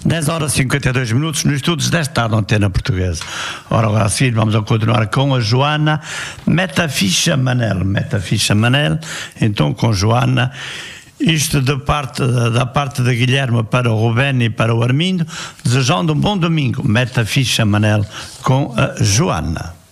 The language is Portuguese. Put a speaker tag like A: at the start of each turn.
A: 10 horas e 52 minutos nos estudos desta tarde na Antena Portuguesa. Ora, agora a seguir vamos a continuar com a Joana Metaficha Manel. Então com Joana, isto da parte da Guilherme para o Rubén e para o Armindo, desejando um bom domingo. Metaficha Manel com a Joana.